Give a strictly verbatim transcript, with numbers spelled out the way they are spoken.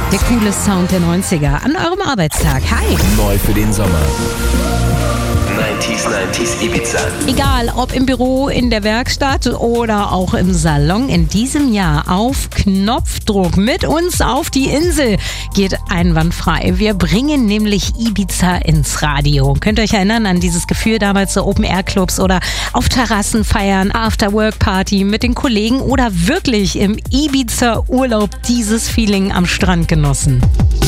Der coole Sound der neunziger an eurem Arbeitstag. Hi! Neu für den Sommer. neunziger, neunziger Ibiza. Egal, ob im Büro, in der Werkstatt oder auch im Salon, in diesem Jahr auf Knopfdruck mit uns auf die Insel geht einwandfrei. Wir bringen nämlich Ibiza ins Radio. Könnt ihr euch erinnern an dieses Gefühl damals, so Open-Air-Clubs oder auf Terrassen feiern, After-Work-Party mit den Kollegen oder wirklich im Ibiza-Urlaub dieses Feeling am Strand genossen?